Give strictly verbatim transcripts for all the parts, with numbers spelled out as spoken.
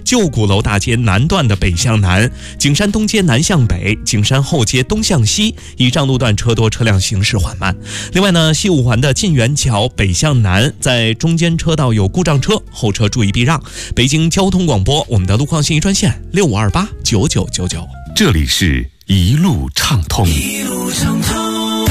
旧鼓楼大街南段的北向南，景山东街南向北，景山后街东向西，倚仗路段车多，车辆行驶缓慢。另外呢，西五环的晋源桥北向南，在中间车道有故障车，后车注意避让。北京交通广播，我们的路况信息专线六五二八九九九九。 这里是一路畅通。 一路畅通。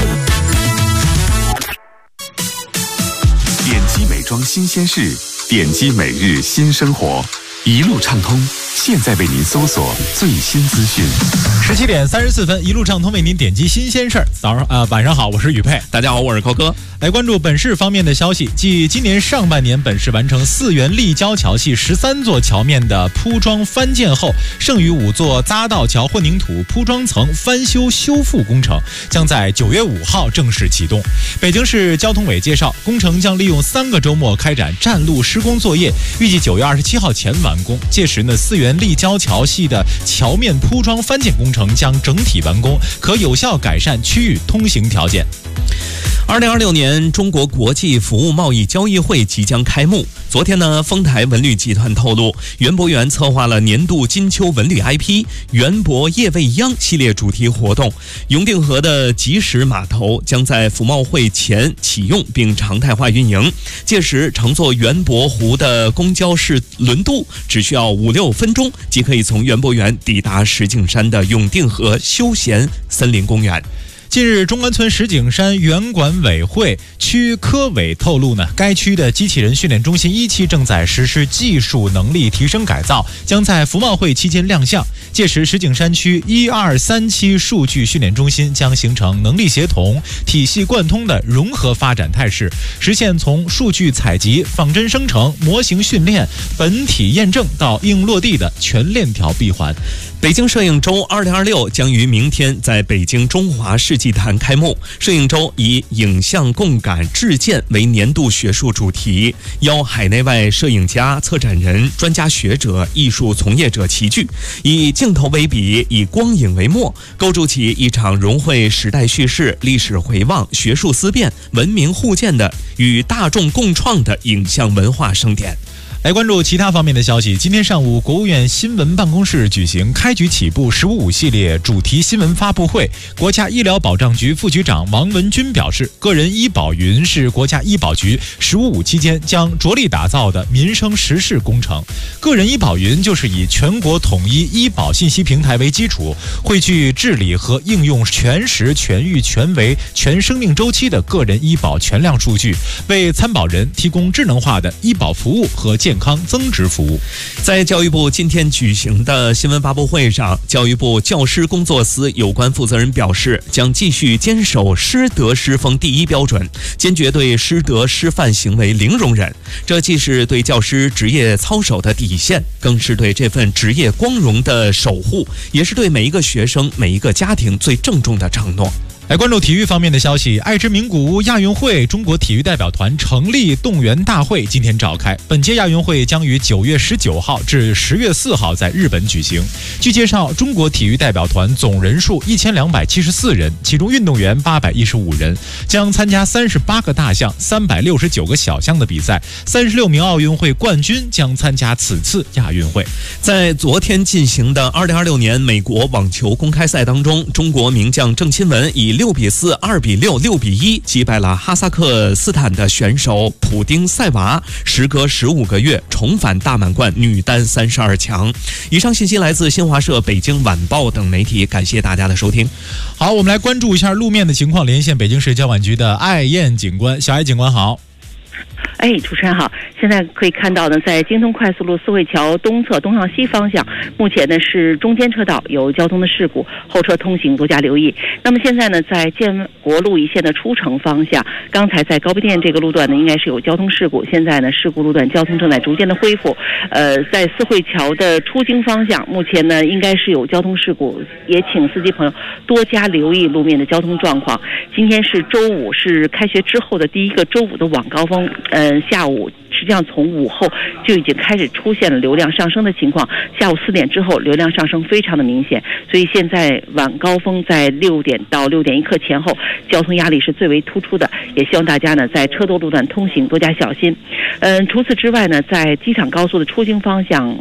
点击美妆新鲜事，点击每日新生活，一路畅通。现在为您搜索最新资讯。 十七点三十四分，一路畅通为您点击新鲜事儿。早上呃晚上好，我是宇佩。 大家好，我是高哥。 来关注本市方面的消息，继今年上半年本市完成四元立交桥系十三座桥面的铺装翻建后，剩余五座匝道桥混凝土铺装层翻修修复工程将在九月五号正式启动。北京市交通委介绍，工程将利用三个周末开展占路施工作业，预计九月二十七号前完工。届时呢，四元立交桥系的桥面铺装翻建工程将整体完工，可有效改善区域通行条件。 二零二六年中国国际服务贸易交易会即将开幕。昨天呢，丰台文旅集团透露，园博园策划了年度金秋文旅 I P 园博夜未央系列主题活动。永定河的即时码头将在服贸会前启用并常态化运营，届时乘坐园博湖的公交式轮渡只需要五六分钟，即可以从园博园抵达石景山的永定河休闲森林公园。 近日，中关村石景山园管委会区科委透露呢，该区的机器人训练中心一期正在实施技术能力提升改造，将在服贸会期间亮相。届时，石景山区一二三期数据训练中心将形成能力协同、体系贯通的融合发展态势，实现从数据采集、仿真生成、模型训练、本体验证到应落地的全链条闭环。 北京摄影周二零二六将于明天在北京中华世纪坛开幕。摄影周以影像共感制建为年度学术主题，邀海内外摄影家、策展人、专家学者、艺术从业者齐聚，以镜头为笔，以光影为墨，构筑起一场融汇时代叙事、历史回望、学术思辨、文明互鉴的与大众共创的影像文化盛典。 来关注其他方面的消息。今天上午，国务院新闻办公室举行开局起步十五五系列主题新闻发布会。国家医疗保障局副局长王文军表示，个人医保云是国家医保局十五五期间将着力打造的民生实事工程。个人医保云就是以全国统一医保信息平台为基础，汇聚治理和应用全时、全域、全维、全生命周期的个人医保全量数据，为参保人提供智能化的医保服务和健康增值服务。 在教育部今天举行的新闻发布会上，教育部教师工作司有关负责人表示，将继续坚守师德师风第一标准，坚决对师德师范行为零容忍。这既是对教师职业操守的底线，更是对这份职业光荣的守护，也是对每一个学生、每一个家庭最郑重的承诺。 来关注体育方面的消息，爱之名古屋亚运会中国体育代表团成立动员大会今天召开。本届亚运会将于九月十九号至十月四号在日本举行。据介绍，中国体育代表团总人数一千两百七十四人，其中运动员八百一十五人，将参加三十八个大项、三百六十九个小项的比赛。三十六名奥运会冠军将参加此次亚运会。 在昨天进行的二零二六年美国网球公开赛当中，中国名将郑钦文以六比四、二比六、六比一击败了哈萨克斯坦的选手普丁塞娃，时隔十五个月重返大满贯女单三十二强。以上信息来自新华社、北京晚报等媒体，感谢大家的收听。 好，我们来关注一下路面的情况，连线北京市交管局的艾燕警官。小艾警官好。 哎，主持人好。现在可以看到呢，在京东快速路四惠桥东侧东向西方向，目前呢是中间车道有交通的事故，后车通行多加留意。那么现在呢，在建国路一线的出城方向，刚才在高碑店这个路段呢，应该是有交通事故，现在呢事故路段交通正在逐渐的恢复。呃，在四惠桥的出京方向，目前呢应该是有交通事故，也请司机朋友多加留意路面的交通状况。今天是周五，是开学之后的第一个周五的晚高峰，呃，下午。实际上从午后就已经开始出现了流量上升的情况，下午四点之后流量上升非常的明显，所以现在晚高峰在六点到六点一刻前后，交通压力是最为突出的，也希望大家呢在车多路段通行多加小心。嗯，除此之外呢，在机场高速的出京方向